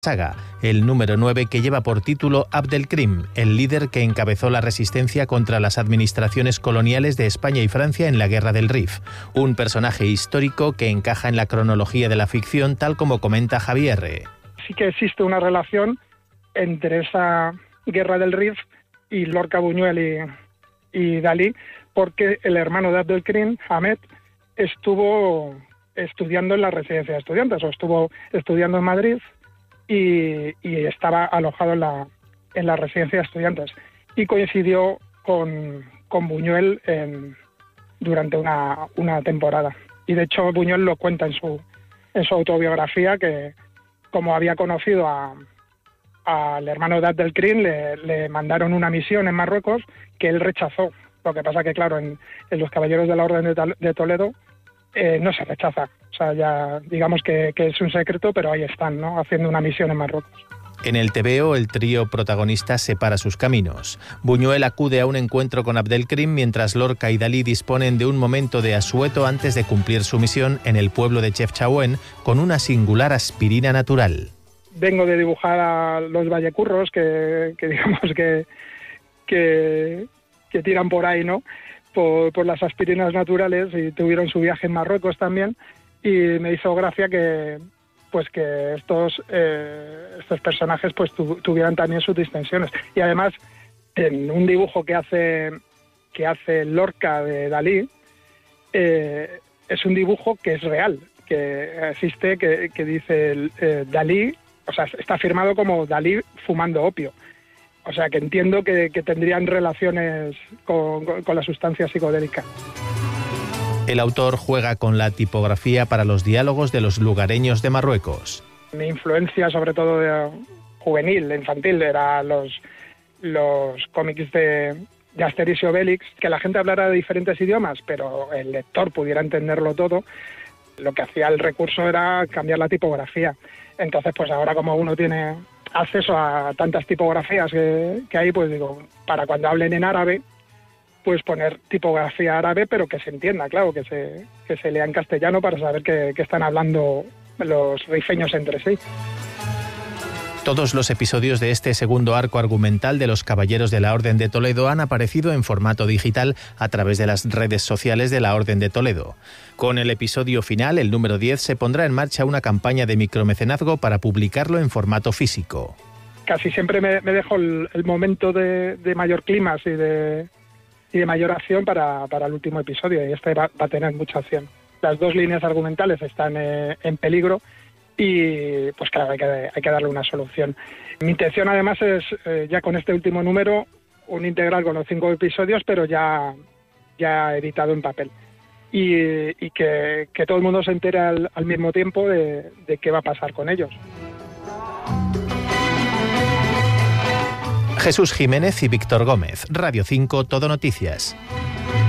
saga, el número 9, que lleva por título Abdelkrim, el líder que encabezó la resistencia contra las administraciones coloniales de España y Francia en la Guerra del Rif. Un personaje histórico que encaja en la cronología de la ficción, tal como comenta Javier. Sí que existe una relación entre esa Guerra del Rif y Lorca, Buñuel y Dalí, porque el hermano de Abdelkrim, Ahmed, estuvo estudiando en la residencia de estudiantes, o estuvo estudiando en Madrid y estaba alojado en la residencia de estudiantes. Y coincidió con Buñuel durante una temporada. Y de hecho Buñuel lo cuenta en su autobiografía, que como había conocido al hermano de Abdelkrim, le mandaron una misión en Marruecos que él rechazó. Lo que pasa que, claro, en los Caballeros de la Orden de Toledo no se rechaza. O sea, ya digamos que es un secreto, pero ahí están, ¿no?, haciendo una misión en Marruecos. En el TVO, el trío protagonista separa sus caminos. Buñuel acude a un encuentro con Abdelkrim, mientras Lorca y Dalí disponen de un momento de asueto antes de cumplir su misión en el pueblo de Chefchaouen con una singular aspirina natural. Vengo de dibujar a los vallecurros que digamos que tiran por ahí, ¿no?, por las aspirinas naturales, y tuvieron su viaje en Marruecos también, y me hizo gracia que estos personajes pues tuvieran también sus distensiones. Y además, en un dibujo que hace Lorca de Dalí, es un dibujo que es real, que existe, que dice Dalí, o sea, está firmado como Dalí fumando opio. O sea, que entiendo que tendrían relaciones con la sustancia psicodélica. El autor juega con la tipografía para los diálogos de los lugareños de Marruecos. Mi influencia, sobre todo juvenil, infantil, era los cómics de Asterix y Obelix, que la gente hablara de diferentes idiomas, pero el lector pudiera entenderlo todo. Lo que hacía el recurso era cambiar la tipografía. Entonces, pues ahora, como uno tiene acceso a tantas tipografías que hay, pues digo, para cuando hablen en árabe, pues poner tipografía árabe, pero que se entienda, claro, que se lea en castellano para saber que están hablando los rifeños entre sí. Todos los episodios de este segundo arco argumental de los Caballeros de la Orden de Toledo han aparecido en formato digital a través de las redes sociales de la Orden de Toledo. Con el episodio final, el número 10, se pondrá en marcha una campaña de micromecenazgo para publicarlo en formato físico. Casi siempre me dejo el momento de mayor clímax y de mayor acción para el último episodio, y este va a tener mucha acción. Las dos líneas argumentales están en peligro y, pues claro, hay que darle una solución. Mi intención, además, es, ya con este último número, un integral con los 5 episodios, pero ya editado en papel. Y que todo el mundo se entere al mismo tiempo de qué va a pasar con ellos. Jesús Jiménez y Víctor Gómez, Radio 5, Todo Noticias.